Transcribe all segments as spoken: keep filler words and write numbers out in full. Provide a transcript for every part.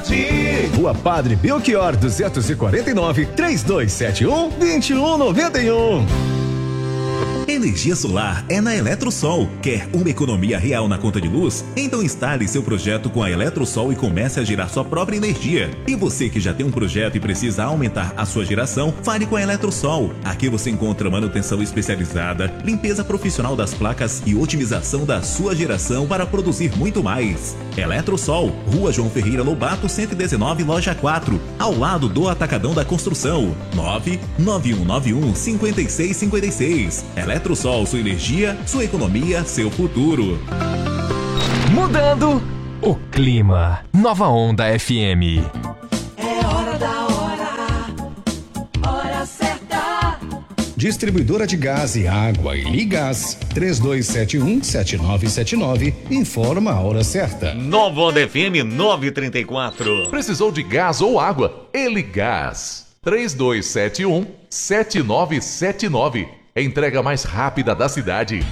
ti. Rua Padre Belchior duzentos e quarenta e nove, trinta e dois setenta e um, vinte e um noventa e um. Energia solar é na Eletrosol. Quer uma economia real na conta de luz? Então instale seu projeto com a Eletrosol e comece a gerar sua própria energia. E você que já tem um projeto e precisa aumentar a sua geração, fale com a Eletrosol. Aqui você encontra manutenção especializada, limpeza profissional das placas e otimização da sua geração para produzir muito mais. Eletrosol, Rua João Ferreira Lobato, cento e dezenove, loja quatro, ao lado do Atacadão da Construção. nove nove um nove um, cinco seis cinco seis. Eletrosol, sua energia, sua economia, seu futuro. Mudando o clima. Nova Onda F M. É hora da hora, hora certa. Distribuidora de gás e água e Ligás, três dois sete um, sete nove sete nove, informa a hora certa. Nova Onda F M nove e trinta e quatro. Precisou de gás ou água? Eligás, três dois sete um, sete nove sete nove. Entrega mais rápida da cidade.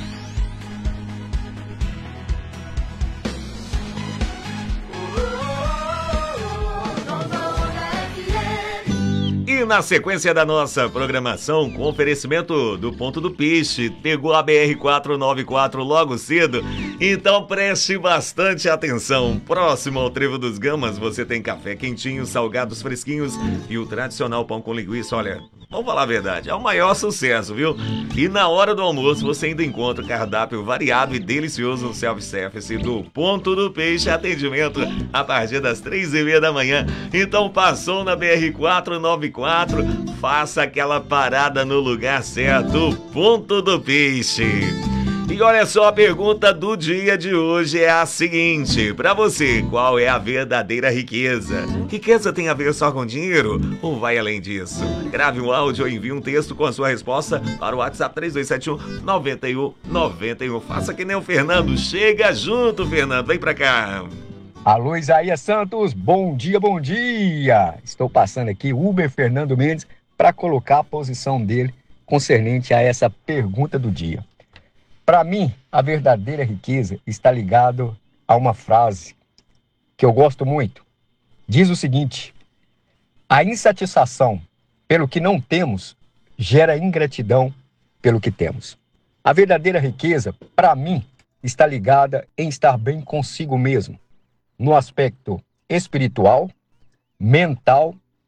E na sequência da nossa programação, com oferecimento do Ponto do Peixe, pegou a B R quatrocentos e noventa e quatro logo cedo, então preste bastante atenção. Próximo ao Trevo dos Gamas, você tem café quentinho, salgados fresquinhos e o tradicional pão com linguiça. Olha, vamos falar a verdade, é o maior sucesso, viu? E na hora do almoço você ainda encontra cardápio variado e delicioso no self-service do Ponto do Peixe, atendimento a partir das três e meia da manhã. Então passou na B R quatrocentos e noventa e quatro, faça aquela parada no lugar certo, Ponto do Peixe. E olha só, a pergunta do dia de hoje é a seguinte: pra você, qual é a verdadeira riqueza? Riqueza tem a ver só com dinheiro ou vai além disso? Grave um áudio ou envie um texto com a sua resposta para o WhatsApp três dois sete um, nove um nove um. Faça que nem o Fernando, chega junto, Fernando, vem pra cá. Alô, Isaías Santos, bom dia, bom dia! Estou passando aqui, Uber Fernando Mendes, para colocar a posição dele concernente a essa pergunta do dia. Para mim, a verdadeira riqueza está ligada a uma frase que eu gosto muito. Diz o seguinte: a insatisfação pelo que não temos gera ingratidão pelo que temos. A verdadeira riqueza, para mim, está ligada em estar bem consigo mesmo, no aspecto espiritual, mental